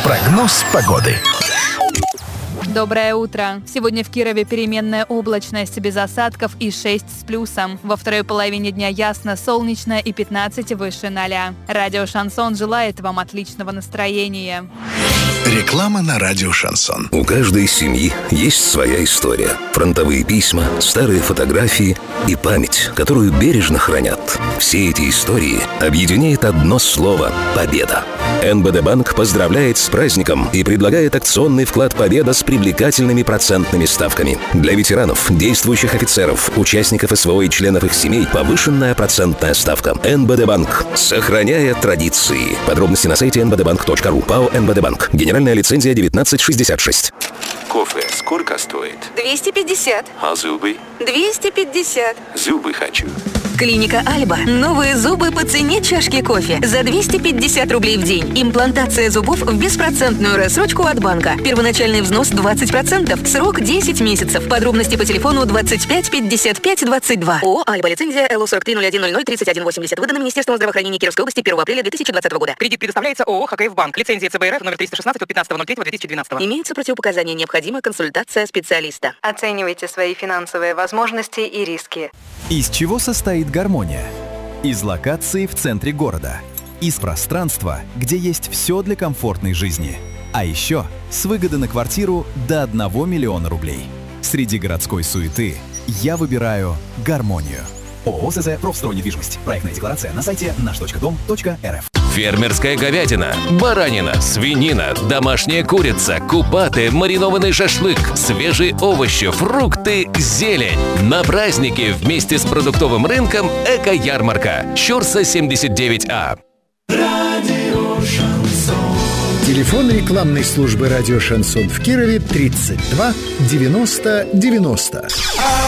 Прогноз погоды. Доброе утро. Сегодня в Кирове переменная облачность без осадков и 6 с плюсом. Во второй половине дня ясно, солнечно и 15 выше 0. Радио «Шансон» желает вам отличного настроения. Реклама на радио «Шансон». У каждой семьи есть своя история. Фронтовые письма, старые фотографии и память, которую бережно хранят. Все эти истории объединяет одно слово – победа. НБД Банк поздравляет с праздником и предлагает акционный вклад «Победа» с привлекательными процентными ставками. Для ветеранов, действующих офицеров, участников СВО и членов их семей повышенная процентная ставка. НБД Банк. Сохраняя традиции. Подробности на сайте nbdbank.ru. ПАО НБД Банк. Генеральная лицензия 1966. Кофе сколько стоит? 250. А зубы? 250. Зубы хочу. Клиника Альба. Новые зубы по цене чашки кофе. За 250 рублей в день. Имплантация зубов в беспроцентную рассрочку от банка. Первоначальный взнос 20%. Срок 10 месяцев. Подробности по телефону 25 55 22. ООО «Альба». Лицензия ЛО 4301003180. Выдана Министерством здравоохранения Кировской области 1 апреля 2020 года. Кредит предоставляется ООО «ХКФ Банк». Лицензия ЦБРФ номер 316 от 15.03.2012. Имеются противопоказания. Необходима консультация специалиста. Оценивайте свои финансовые возможности и риски. Из чего состоит гармония? Из локации в центре города. Из пространства, где есть все для комфортной жизни. А еще с выгоды на квартиру до 1 миллиона рублей. Среди городской суеты я выбираю гармонию. ООО СЗ «Профстройнедвижимость». Проектная декларация на сайте наш.дом.рф. Фермерская говядина, баранина, свинина, домашняя курица, купаты, маринованный шашлык, свежие овощи, фрукты, зелень. На праздники вместе с продуктовым рынком «Эко-ярмарка». Щорса 79А. Телефон рекламной службы радио «Шансон» в Кирове 32 90 90.